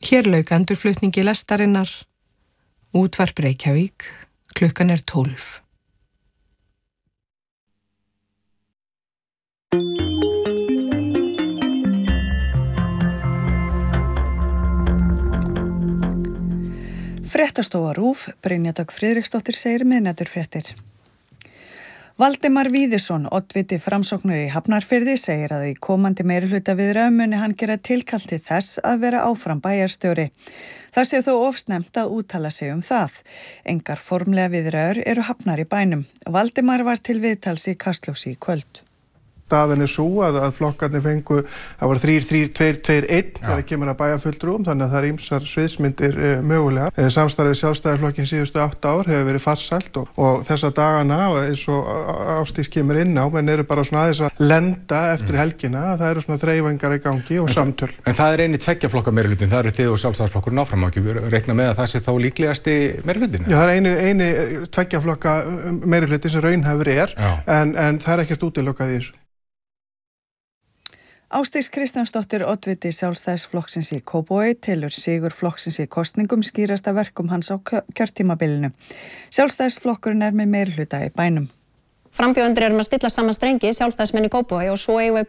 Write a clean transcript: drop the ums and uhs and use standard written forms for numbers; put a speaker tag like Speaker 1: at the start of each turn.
Speaker 1: Hér lauk endurflutningi lestarinnar. Útvarp Reykjavík. Klukkan 12.
Speaker 2: Fréttastofa RÚV, Brynja Dögg Friðriksdóttir segir miðnæturfréttir. Valdimar Víðisson, oddviti Framsóknar í Hafnarfirði, segir að í komandi meirihlutaviðræðum muni hann gera tilkall til þess að vera áfram bæjarstjóri. Það sé þó of snemmt að úttala sig það. Engar formlega viðræður eru hafnar í bænum. Valdimar var til viðtals í Kastljósi í kvöld.
Speaker 3: Staðan svo að flokkarnir fengu, það var 3-3-2-2-1 þegar kemur að bæjarfulltrúum, þannig að það ýmsar sviðsmyndir mögulega. Samstarfið Sjálfstæðisflokkin síðustu 8 ár hefur verið farsælt og þessa dagana, eins og Ásdís kemur inn á, menn eru bara svona aðeins að lenda eftir helgina, það eru svona þreifingar í gangi og samtöl.
Speaker 4: En það er eini tveggjaflokka meirihlutin, það eru þið og Sjálfstæðisflokkurinn áfram, ekki reikna með að það sé þá líklegasti meirihlutin?
Speaker 3: Já, það er eini tveggjaflokka meirihlutin sem raunhæfur en það er ekkert útilokað í þessu.
Speaker 2: Ásdís Kristjánsdóttir, oddviti Sjálfstæðisflokksins í Kópavogi, telur sigur flokksins í kosningum skýrasta verkum hans á kjörtímabilinu. Sjálfstæðisflokkurinn með meirihluta í bænum.
Speaker 5: Frambjóðendur erum að stilla saman strengi, Sjálfstæðismenn í Kópavogi, og svo eigum við